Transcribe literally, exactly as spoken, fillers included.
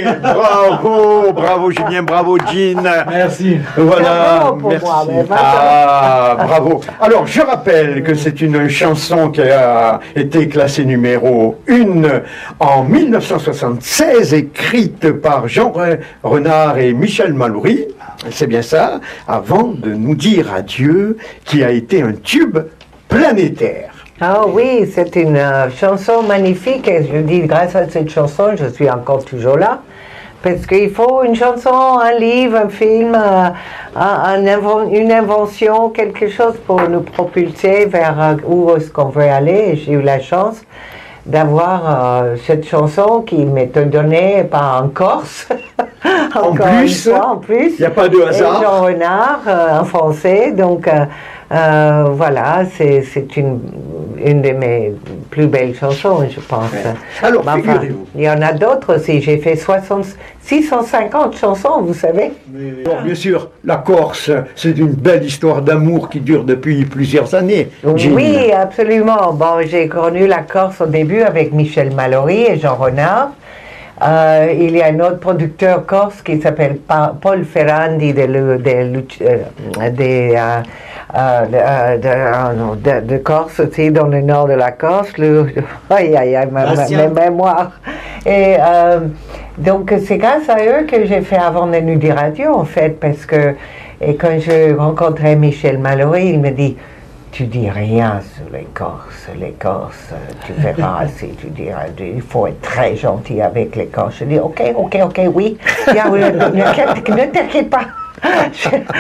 Bravo, bravo Julien, bravo Jean. Merci. Voilà, Bravo pour merci. moi, mais vraiment. Ah, bravo. Alors, je rappelle que c'est une chanson qui a été classée numéro un en mille neuf cent soixante-seize, écrite par Jean Renard et Michel Mallory. C'est bien ça, avant de nous dire adieu, qui a été un tube planétaire. Ah oui, c'est une euh, chanson magnifique et je dis grâce à cette chanson, je suis encore toujours là. Parce qu'il faut une chanson, un livre, un film, euh, un, un inven- une invention, quelque chose pour nous propulser vers euh, où est-ce qu'on veut aller. Et j'ai eu la chance d'avoir euh, cette chanson qui m'était donnée par un Corse. En Encore plus, une fois, en plus, il n'y a pas de hasard. Et Jean Renard, euh, un Français, donc euh, euh, voilà, c'est, c'est une, une de mes plus belles chansons, je pense. Ouais. Alors, Mais enfin, figurez-vous. il y en a d'autres aussi, j'ai fait soixante, six cent cinquante chansons, vous savez. Bon, bien sûr, la Corse, c'est une belle histoire d'amour qui dure depuis plusieurs années. Jean. Oui, absolument. Bon, j'ai connu la Corse au début avec Michel Mallory et Jean Renard. Euh, il y a un autre producteur corse qui s'appelle Pa- Paul Ferrandi de, de, de, euh, de, euh, euh, de, euh, non, de, de Corse aussi, dans le nord de la Corse. Le, aïe, aïe, aïe, ma, ma, mes mémoires. Et euh, donc, c'est grâce à eux que j'ai fait Avant la nuit des radios, en fait, parce que et quand je rencontrais Michel Mallory, il me dit: tu dis rien sur les Corses, les Corses, tu verras si tu diras, il faut être très gentil avec les Corses. Je dis, ok, ok, ok, oui, yeah, oui, ne, ne t'inquiète pas. Je,